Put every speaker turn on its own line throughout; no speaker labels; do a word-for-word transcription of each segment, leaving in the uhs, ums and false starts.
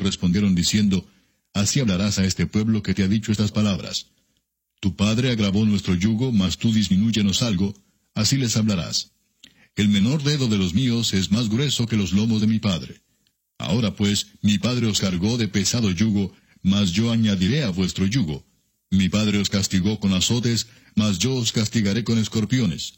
respondieron diciendo, Así hablarás a este pueblo que te ha dicho estas palabras. Tu padre agravó nuestro yugo, mas tú disminúyenos algo, así les hablarás. El menor dedo de los míos es más grueso que los lomos de mi padre. Ahora pues, mi padre os cargó de pesado yugo, mas yo añadiré a vuestro yugo. Mi padre os castigó con azotes, mas yo os castigaré con escorpiones.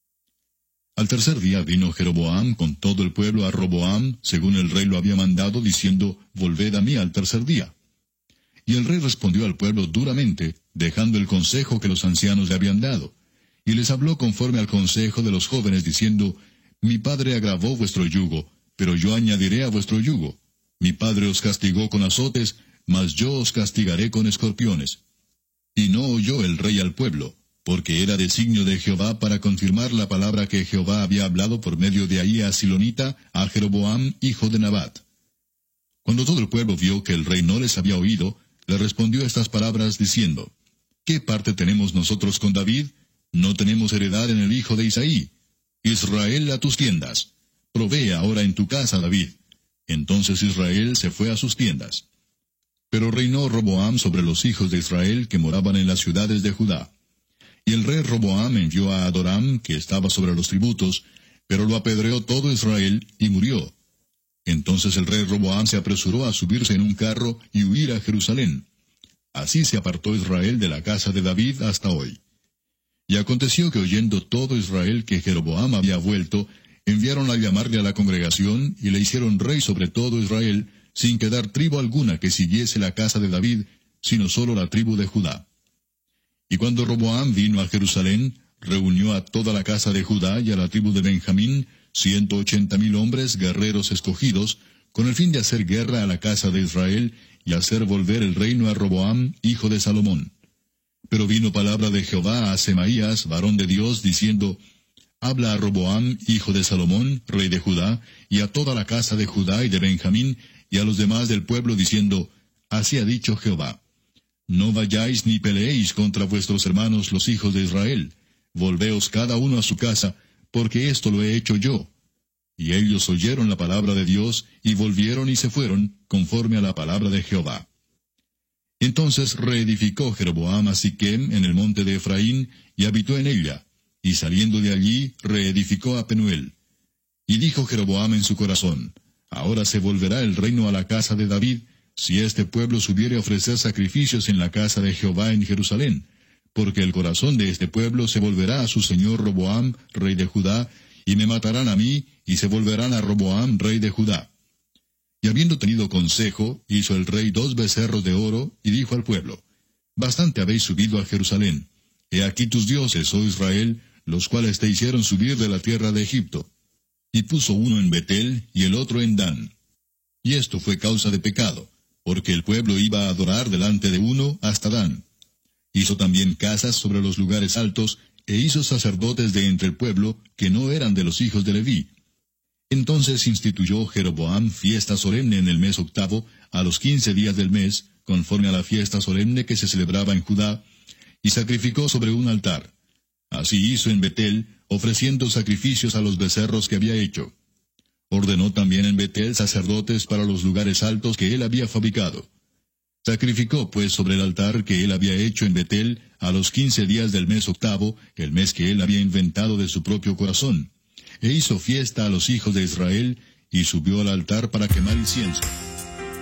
Al tercer día vino Jeroboam con todo el pueblo a Roboam, según el rey lo había mandado, diciendo, Volved a mí al tercer día. Y el rey respondió al pueblo duramente, dejando el consejo que los ancianos le habían dado. Y les habló conforme al consejo de los jóvenes, diciendo, Mi padre agravó vuestro yugo, pero yo añadiré a vuestro yugo. Mi padre os castigó con azotes, mas yo os castigaré con escorpiones. Y no oyó el rey al pueblo, porque era designio de Jehová para confirmar la palabra que Jehová había hablado por medio de Ahía Silonita a Jeroboam, hijo de Nabat. Cuando todo el pueblo vio que el rey no les había oído, le respondió estas palabras diciendo, ¿Qué parte tenemos nosotros con David? No tenemos heredad en el hijo de Isaí. Israel, a tus tiendas. Provee ahora en tu casa, David. Entonces Israel se fue a sus tiendas. Pero reinó Roboam sobre los hijos de Israel que moraban en las ciudades de Judá. Y el rey Roboam envió a Adoram, que estaba sobre los tributos, pero lo apedreó todo Israel, y murió. Entonces el rey Roboam se apresuró a subirse en un carro y huir a Jerusalén. Así se apartó Israel de la casa de David hasta hoy. Y aconteció que oyendo todo Israel que Jeroboam había vuelto, enviaron a llamarle a la congregación, y le hicieron rey sobre todo Israel, sin quedar tribu alguna que siguiese la casa de David, sino solo la tribu de Judá. Y cuando Roboam vino a Jerusalén, reunió a toda la casa de Judá y a la tribu de Benjamín, ciento ochenta mil hombres guerreros escogidos, con el fin de hacer guerra a la casa de Israel, y hacer volver el reino a Roboam, hijo de Salomón. Pero vino palabra de Jehová a Semaías, varón de Dios, diciendo, Habla a Roboam, hijo de Salomón, rey de Judá, y a toda la casa de Judá y de Benjamín, y a los demás del pueblo, diciendo, Así ha dicho Jehová, No vayáis ni peleéis contra vuestros hermanos los hijos de Israel, volveos cada uno a su casa, porque esto lo he hecho yo. Y ellos oyeron la palabra de Dios, y volvieron y se fueron, conforme a la palabra de Jehová. Entonces reedificó Jeroboam a Siquem en el monte de Efraín, y habitó en ella, y saliendo de allí reedificó a Penuel. Y dijo Jeroboam en su corazón, Ahora se volverá el reino a la casa de David, si este pueblo subiere a ofrecer sacrificios en la casa de Jehová en Jerusalén, porque el corazón de este pueblo se volverá a su señor Roboam, rey de Judá, y me matarán a mí, y se volverán a Roboam, rey de Judá. Y habiendo tenido consejo, hizo el rey dos becerros de oro, y dijo al pueblo, Bastante habéis subido a Jerusalén. He aquí tus dioses, oh Israel, los cuales te hicieron subir de la tierra de Egipto. Y puso uno en Betel, y el otro en Dan. Y esto fue causa de pecado, porque el pueblo iba a adorar delante de uno hasta Dan. Hizo también casas sobre los lugares altos, e hizo sacerdotes de entre el pueblo, que no eran de los hijos de Leví. Entonces instituyó Jeroboam fiesta solemne en el mes octavo, a los quince días del mes, conforme a la fiesta solemne que se celebraba en Judá, y sacrificó sobre un altar. Así hizo en Betel, ofreciendo sacrificios a los becerros que había hecho. Ordenó también en Betel sacerdotes para los lugares altos que él había fabricado. Sacrificó pues sobre el altar que él había hecho en Betel a los quince días del mes octavo, el mes que él había inventado de su propio corazón. E hizo fiesta a los hijos de Israel, y subió al altar para quemar incienso.